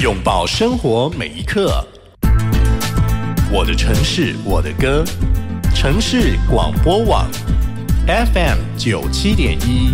拥抱生活每一刻。我的城市，我的歌，城市广播网 FM 97.1